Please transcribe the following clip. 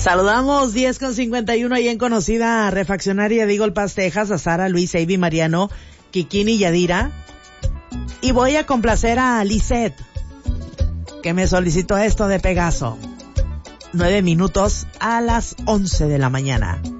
Saludamos 10:51 ahí en conocida refaccionaria de Eagle Pass, Texas, a Sara, Luis, Avi, Mariano, Kikini y Yadira. Y voy a complacer a Lisette, que me solicitó esto de Pegaso. 9 minutos a las 11 de la mañana.